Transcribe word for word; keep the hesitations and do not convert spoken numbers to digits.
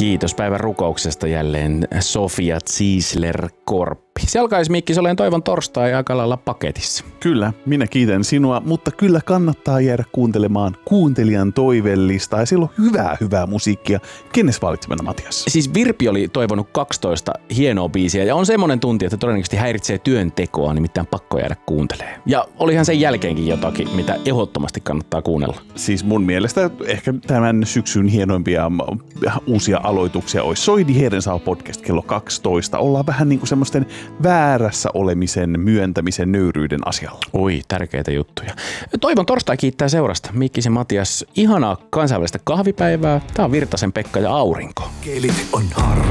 Kiitos päivän rukouksesta jälleen Sofia Ziesler-Korppi. Se alkaisi Mikki, se olen toivon torstai aika lailla paketissa. Kyllä, minä kiitän sinua, mutta kyllä kannattaa jäädä kuuntelemaan kuuntelijan toivellista ja silloin hyvää, hyvää musiikkia. Kenes valitsemana, Matias? Siis Virpi oli toivonut kaksitoista hienoa biisiä ja on semmoinen tunti, että todennäköisesti häiritsee työntekoa, nimittäin pakko jäädä kuuntelemaan. Ja olihan sen jälkeenkin jotakin, mitä ehdottomasti kannattaa kuunnella. Siis mun mielestä ehkä tämän syksyn hienoimpia uusia aloituksia olisi Soidi Heerensaa podcast kello kaksitoista. Ollaan vähän niin kuin semmoisten väärässä olemisen, myöntämisen, nöyryyden asialla. Oi, tärkeitä juttuja. Toivon torstai kiittää seurasta. Mikkisen Matias, ihanaa kansainvälistä kahvipäivää. Tää on Virtasen Pekka ja Aurinko. Kelit on harmaa.